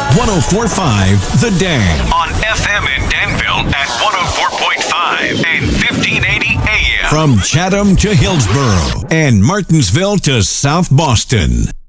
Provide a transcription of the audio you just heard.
104.5 The Dam. On FM in Danville at 104.5 and 1580 AM. From Chatham to Hillsborough and Martinsville to South Boston.